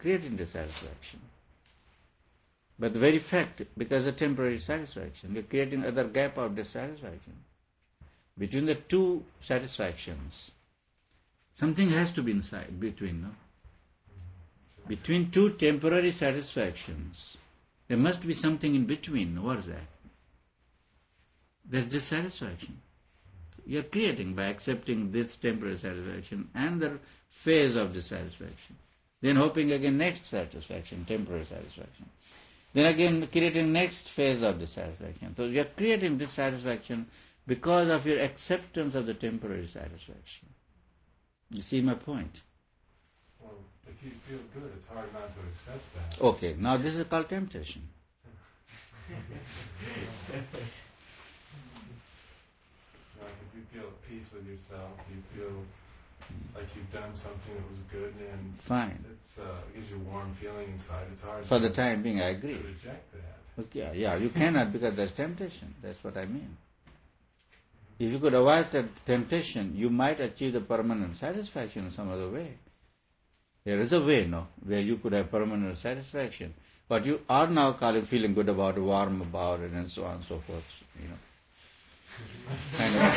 creating dissatisfaction. But the very fact, because of temporary satisfaction, you're creating another gap of dissatisfaction. Between the two satisfactions, something has to be inside, between, no? Between two temporary satisfactions, there must be something in between. What is that? That's dissatisfaction. You're creating by accepting this temporary satisfaction and the phase of dissatisfaction. Then hoping again next satisfaction, temporary satisfaction. Then again creating next phase of dissatisfaction. So you're creating dissatisfaction because of your acceptance of the temporary satisfaction. You see my point? Well, if you feel good, it's hard not to accept that. Okay, now this is called temptation. Like if you feel at peace with yourself, you feel like you've done something that was good, and fine. It gives you a warm feeling inside. It's hard for the time being, I agree. to reject that. Okay, yeah, you cannot because there's temptation. That's what I mean. If you could avoid that temptation, you might achieve the permanent satisfaction in some other way. There is a way, no, where you could have permanent satisfaction. But you are now feeling good about it, warm about it, and so on and so forth, you know. Kind of.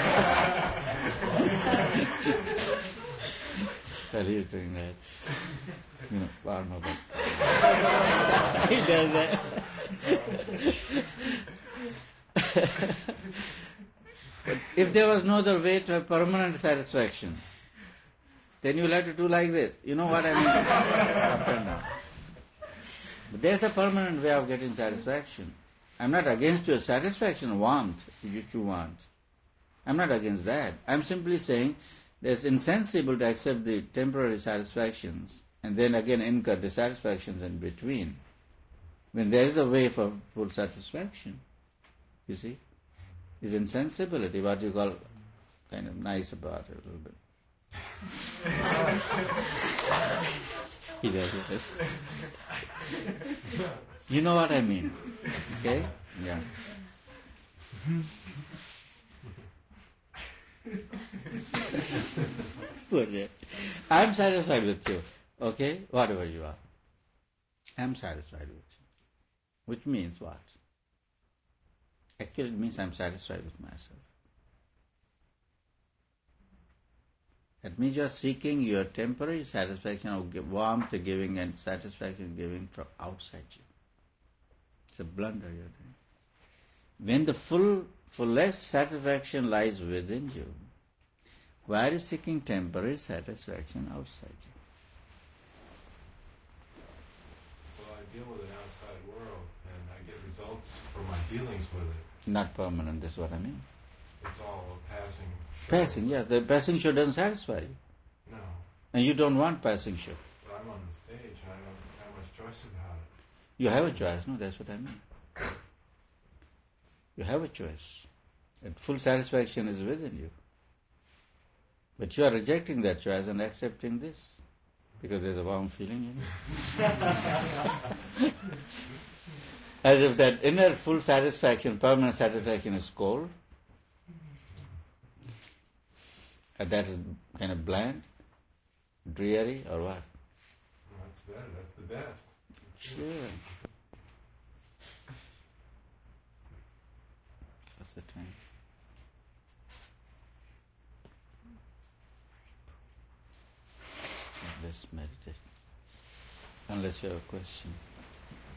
That he's doing that. You know, warm about it. He does that. But if there was no other way to have permanent satisfaction, then you'll have to do like this. You know what I mean? Up and down. But there's a permanent way of getting satisfaction. I'm not against your satisfaction, warmth, which you want. I'm not against that. I'm simply saying it's insensible to accept the temporary satisfactions and then again incur dissatisfactions in between. When there is a way for full satisfaction, you see, is insensibility, what you call kind of nice about it a little bit. He does it. You know what I mean? Okay? Yeah. I'm satisfied with you. Okay? Whatever you are. I'm satisfied with you. Which means what? Actually it means I'm satisfied with myself. That means you are seeking your temporary satisfaction of warmth giving and satisfaction giving from outside you. It's a blunder you're doing. When the fullest satisfaction lies within you, why are you seeking temporary satisfaction outside you? Well, I deal with an outside world, and I get results from my dealings with it. Not permanent, that's what I mean. It's all a passing show. Passing, yeah. The passing show doesn't satisfy you. No. And you don't want passing show. But I'm on the stage, and I don't have much choice about it. You have a choice, no? That's what I mean. You have a choice. And full satisfaction is within you. But you are rejecting that choice and accepting this. Because there's a warm feeling in you. As if that inner full satisfaction, permanent satisfaction is cold. And that is kind of bland, dreary, or what? That's better. That's the best. Sure. What's the time? Let's meditate. Unless you have a question.